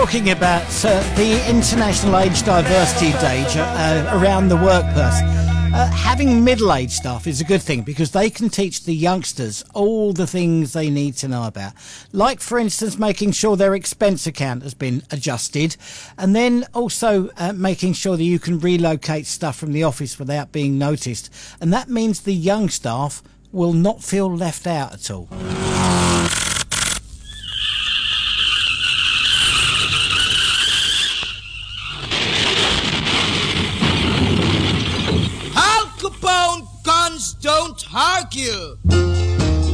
Talking about the International Age Diversity Day around the workplace. Having middle-aged staff is a good thing because they can teach the youngsters all the things they need to know about. Like, for instance, making sure their expense account has been adjusted, and then also making sure that you can relocate stuff from the office without being noticed. And that means the young staff will not feel left out at all. Guns don't argue.